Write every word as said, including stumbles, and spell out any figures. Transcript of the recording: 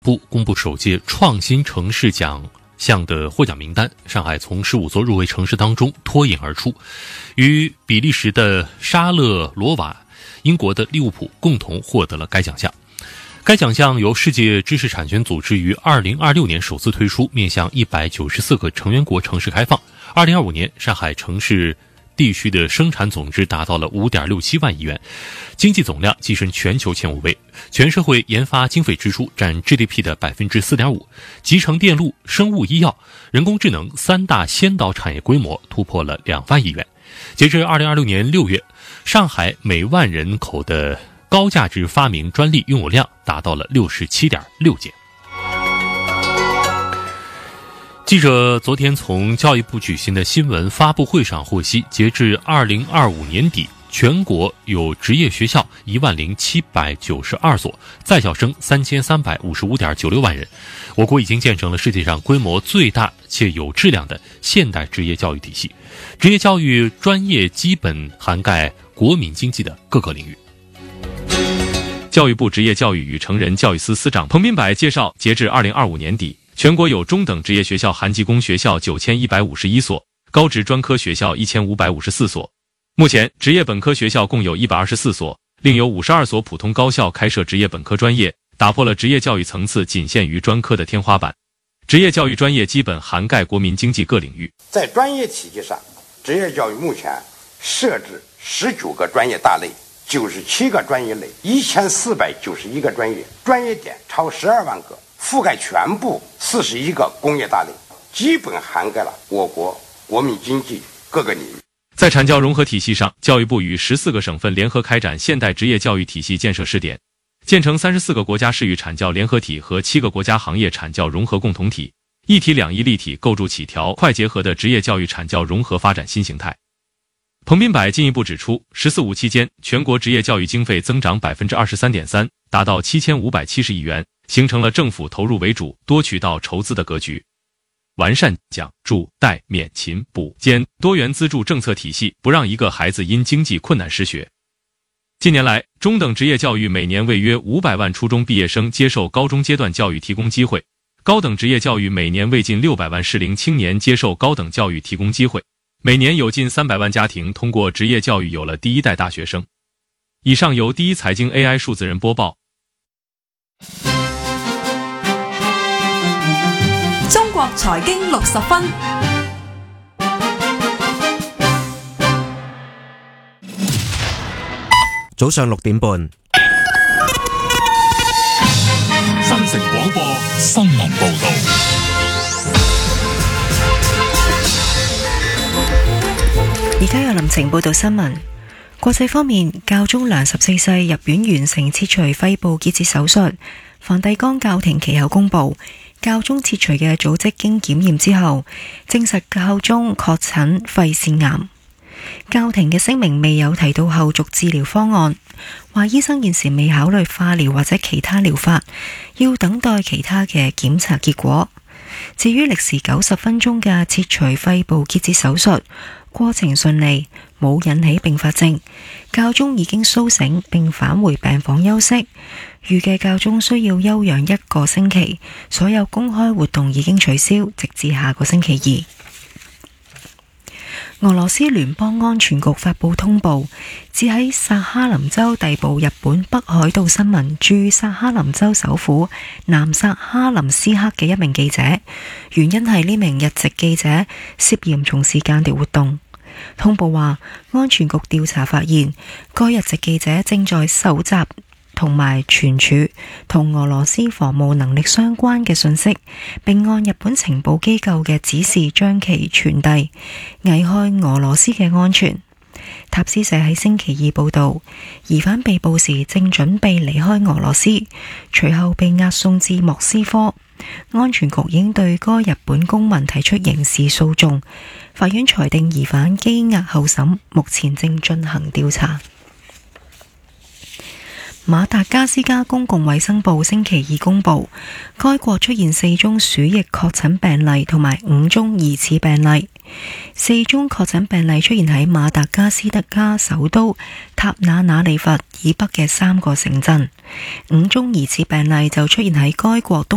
部公布首届创新城市奖项的获奖名单，上海从十五座入围城市当中脱颖而出，与比利时的沙勒罗瓦、英国的利物浦共同获得了该奖项。该奖项由世界知识产权组织于二零二六年首次推出，面向一百九十四个成员国城市开放。二零二五年，上海城市地区的生产总值达到了 五点六七万亿元，经济总量跻身全球前五位，全社会研发经费支出占 G D P 的 百分之四点五， 集成电路、生物医药、人工智能三大先导产业规模突破了两万亿元。截至二零二六年六月，上海每万人口的高价值发明专利拥有量达到了 六十七点六件。记者昨天从教育部举行的新闻发布会上获悉，截至二零二五年底，全国有职业学校一万零七百九十二所，在校生三千三百五十五点九六万人。我国已经建成了世界上规模最大且有质量的现代职业教育体系，职业教育专业基本涵盖国民经济的各个领域。 教育部职业教育与成人教育司司长彭斌柏介绍，截至二零二五年底，全国有中等职业学校含技工学校九千一百五十一所，高职专科学校一千五百五十四所。目前，职业本科学校共有一百二十四所，另有五十二所普通高校开设职业本科专业，打破了职业教育层次仅限于专科的天花板。职业教育专业基本涵盖国民经济各领域。 在专业体系上，职业教育目前设置十九个专业大类，九十七个专业类，一千四百九十一个专业，专业点超十二万个，覆盖全部四十一个工业大类，基本涵盖了我国国民经济各个领域。 在产教融合体系上，教育部与十四个省份联合开展现代职业教育体系建设试点，建成三十四个国家视域产教联合体和七个国家行业产教融合共同体，一体两翼立体构筑起条快结合的职业教育产教融合发展新形态。彭斌柏进一步指出，十四五期间，全国职业教育经费增长 百分之二十三点三， 达到七千五百七十亿元，形成了政府投入为主、多渠道筹资的格局。完善奖助贷免勤补兼多元资助政策体系，不让一个孩子因经济困难失学。近年来，中等职业教育每年为约五百万初中毕业生接受高中阶段教育提供机会，高等职业教育每年为近六百万适龄青年接受高等教育提供机会。每年有近三百万家庭通过职业教育有了第一代大学生。以上由第一财经 A I 数字人播报。 中國財經六十分， 早上六點半， 新城廣播新聞報道。 而家有林晴報道新聞。國際方面，教宗良十四世入院完成切除肺部結節手術。梵蒂岡教廷其後公布，教宗切除嘅組織經檢驗之後，證實教宗確診肺腺癌。教廷嘅聲明未有提到後續治療方案，話醫生現時未考慮化療或者其他療法，要等待其他嘅檢查結果。至於歷時九十分鐘嘅切除肺部結節手術，過程順利，冇引起併發症。教宗已經甦醒並返回病房休息，預計教宗需要休養一個星期，所有公開活動已經取消，直至下個星期二。俄羅斯聯邦安全局發布通報，指喺薩哈林州逮捕日本北海道新聞駐薩哈林州首府南薩哈林斯克嘅一名記者，原因係呢名日籍記者涉嫌從事間諜活動。通報話，安全局調查發現，該日籍記者正在搜集同埋存儲同俄羅斯防務能力相關嘅信息，並按日本情報機構嘅指示將其傳遞，危害俄羅斯嘅安全。塔斯社喺星期二報道，疑犯被捕時正準備離開俄羅斯，隨後被押送至莫斯科。安全局已經對該日本公民提出刑事訴訟，法院裁定疑犯羈押候審，目前正進行調查。馬達加斯加公共衛生部星期二公布，該國出現四宗鼠疫確診病例同埋五宗疑似病例。四宗確診病例出現喺馬達加斯加首都塔那那利佛以北嘅三個城鎮，五宗疑似病例就出現喺該國東